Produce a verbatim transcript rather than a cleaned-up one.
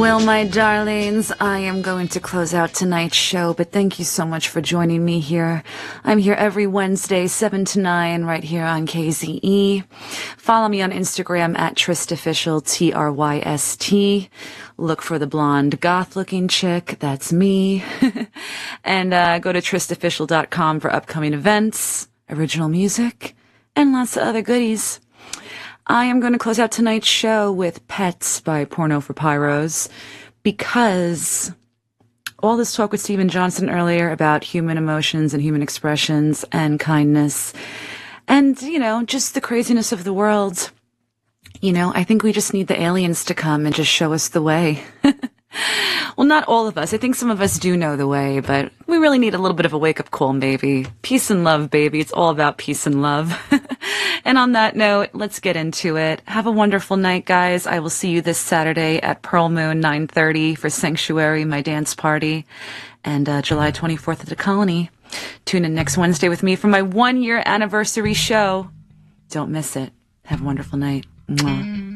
Well, my darlings, I am going to close out tonight's show, but thank you so much for joining me here. I'm here every Wednesday, seven to nine, right here on K Z E. Follow me on Instagram at TrystOfficial, T R Y S T. Look for the blonde goth-looking chick. That's me. And uh, go to Tryst Official dot com for upcoming events, original music, and lots of other goodies. I am going to close out tonight's show with Pets by Porno for Pyros because all this talk with Stephen Johnson earlier about human emotions and human expressions and kindness and, you know, just the craziness of the world. You know, I think we just need the aliens to come and just show us the way. Well, not all of us. I think some of us do know the way, but we really need a little bit of a wake-up call, baby. Peace and love, baby. It's all about peace and love. And on that note, let's get into it. Have a wonderful night, guys. I will see you this Saturday at Pearl Moon, nine thirty for Sanctuary, my dance party, and uh, July twenty-fourth at the Colony. Tune in next Wednesday with me for my one-year anniversary show. Don't miss it. Have a wonderful night. Mwah.